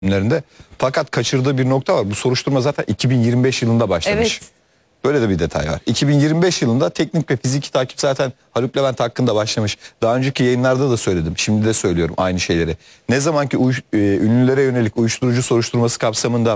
filmlerinde. Fakat kaçırdığı bir nokta var. Bu soruşturma zaten 2025 yılında başlamış. Evet. Böyle de bir detay var. 2025 yılında teknik ve fiziki takip zaten Haluk Levent hakkında başlamış. Daha önceki yayınlarda da söyledim. Şimdi de söylüyorum aynı şeyleri. Ne zamanki ünlülere yönelik uyuşturucu soruşturması kapsamında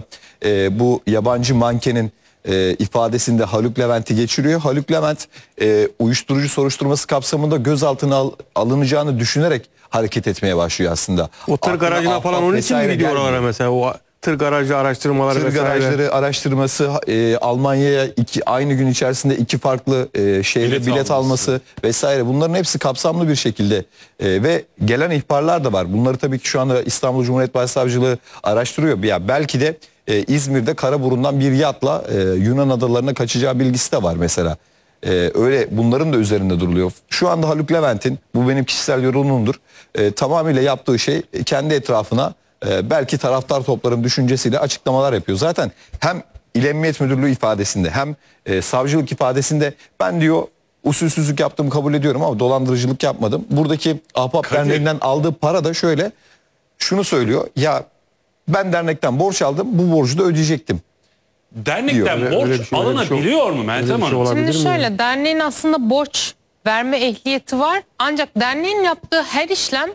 bu yabancı mankenin ifadesinde Haluk Levent'i geçiriyor. Haluk Levent uyuşturucu soruşturması kapsamında gözaltına alınacağını düşünerek hareket etmeye başlıyor aslında. O tır garajına falan onun için mi gidiyor oralara mesela? O tır garajı araştırmaları Tır vesaire. garajları araştırması, Almanya'ya aynı gün içerisinde iki farklı şehre bilet alması vesaire, bunların hepsi kapsamlı bir şekilde ve gelen ihbarlar da var. Bunları tabii ki şu anda İstanbul Cumhuriyet Başsavcılığı araştırıyor. Ya belki de İzmir'de Karaburun'dan bir yatla Yunan adalarına kaçacağı bilgisi de var mesela. Öyle bunların da üzerinde duruluyor. Şu anda Haluk Levent'in, bu benim kişisel yorumumdur, tamamıyla yaptığı şey kendi etrafına belki taraftar toplarım düşüncesiyle açıklamalar yapıyor. Zaten hem İl Emniyet Müdürlüğü ifadesinde hem savcılık ifadesinde ben diyor usulsüzlük yaptığımı kabul ediyorum ama dolandırıcılık yapmadım. Buradaki Ahbap Derneği'nden aldığı para da şöyle, şunu söylüyor: ya ben dernekten borç aldım, bu borcu da ödeyecektim. Dernekten diyor. borç alınabiliyor mu Meltem Hanım? Şimdi şöyle, derneğin aslında borç verme ehliyeti var. Ancak derneğin yaptığı her işlem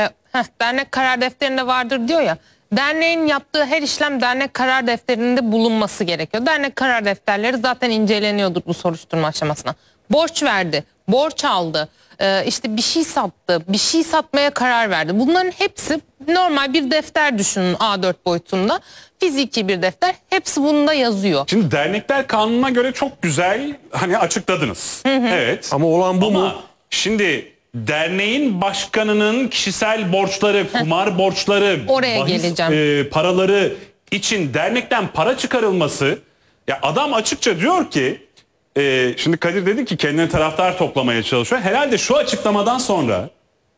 dernek karar defterinde vardır diyor ya. Derneğin yaptığı her işlem dernek karar defterinde bulunması gerekiyor. Dernek karar defterleri zaten inceleniyordur bu soruşturma aşamasına. Borç verdi, borç aldı, işte bir şey sattı, bir şey satmaya karar verdi. Bunların hepsi normal bir defter düşünün, A4 boyutunda. Fiziki bir defter, hepsi bunda yazıyor. Şimdi dernekler kanununa göre çok güzel hani açıkladınız. Evet. Ama olan bu mu? Şimdi derneğin başkanının kişisel borçları, kumar borçları, Oraya bahis geleceğim. Paraları için dernekten para çıkarılması, ya adam açıkça diyor ki şimdi Kadir dedi ki kendine taraftar toplamaya çalışıyor. Herhalde şu açıklamadan sonra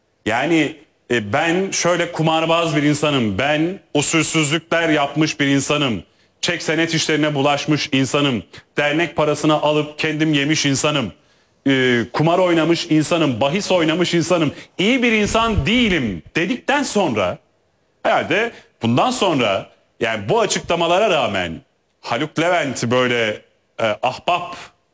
yani ben şöyle kumarbaz bir insanım, ben usulsüzlükler yapmış bir insanım, çek senet işlerine bulaşmış insanım, dernek parasını alıp kendim yemiş insanım, kumar oynamış insanım, bahis oynamış insanım, iyi bir insan değilim dedikten sonra herhalde bundan sonra yani bu açıklamalara rağmen Haluk Levent'i böyle ahbap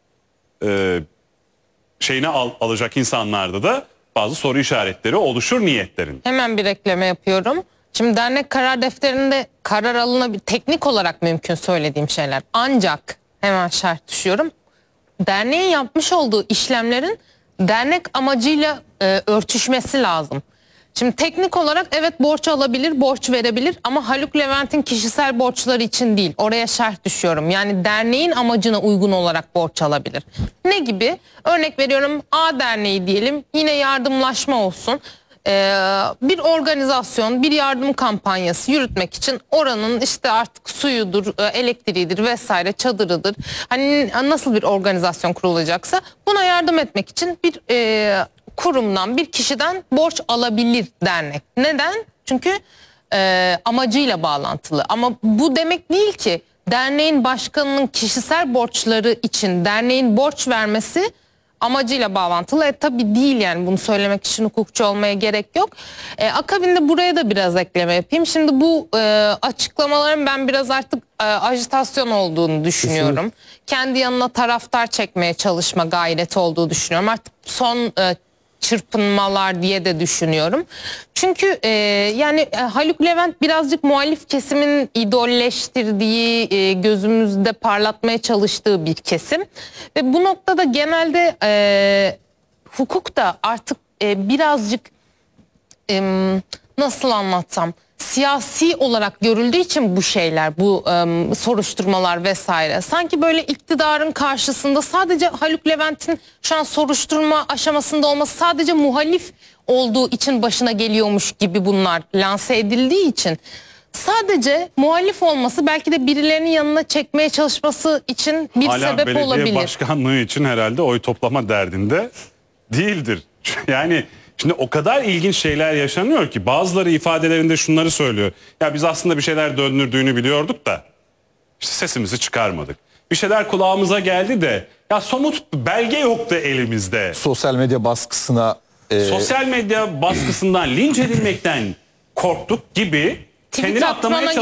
şeyine alacak insanlarda da bazı soru işaretleri oluşur niyetlerin. Hemen bir ekleme yapıyorum. Şimdi dernek karar defterinde karar alınabilir. Teknik olarak mümkün söylediğim şeyler. Ancak hemen şart düşüyorum. Derneğin yapmış olduğu işlemlerin dernek amacıyla örtüşmesi lazım. Şimdi teknik olarak evet borç alabilir, borç verebilir ama Haluk Levent'in kişisel borçları için değil. Oraya şart düşüyorum. Yani derneğin amacına uygun olarak borç alabilir. Ne gibi? Örnek veriyorum, A derneği diyelim, yine yardımlaşma olsun. Bir organizasyon, bir yardım kampanyası yürütmek için oranın işte artık suyudur, elektriğidir vesaire, çadırıdır. Hani nasıl bir organizasyon kurulacaksa buna yardım etmek için bir kurumdan, bir kişiden borç alabilir dernek. Neden? Çünkü amacıyla bağlantılı. Ama bu demek değil ki derneğin başkanının kişisel borçları için derneğin borç vermesi amacıyla bağlantılı. Tabii değil, yani bunu söylemek için hukukçu olmaya gerek yok. Akabinde buraya da biraz ekleme yapayım. Şimdi bu açıklamaların ben biraz artık ajitasyon olduğunu düşünüyorum. Kesinlikle. Kendi yanına taraftar çekmeye çalışma gayreti olduğu düşünüyorum. Artık son çırpınmalar diye de düşünüyorum. Çünkü yani Haluk Levent birazcık muhalif kesimin idolleştirdiği, gözümüzde parlatmaya çalıştığı bir kesim. Ve bu noktada genelde hukuk da artık birazcık nasıl anlatsam, siyasi olarak görüldüğü için bu şeyler, bu soruşturmalar vesaire, sanki böyle iktidarın karşısında sadece Haluk Levent'in şu an soruşturma aşamasında olması sadece muhalif olduğu için başına geliyormuş gibi bunlar lanse edildiği için, sadece muhalif olması belki de birilerinin yanına çekmeye çalışması için bir Hala sebep belediye olabilir. başkanlığı için herhalde oy toplama derdinde değildir. Yani şimdi o kadar ilginç şeyler yaşanıyor ki bazıları ifadelerinde şunları söylüyor. Ya biz aslında bir şeyler döndürdüğünü biliyorduk da işte sesimizi çıkarmadık. Bir şeyler kulağımıza geldi de ya somut belge yoktu elimizde. Sosyal medya baskısına Sosyal medya baskısından linç edilmekten korktuk gibi tweet kendini aklamaya atmana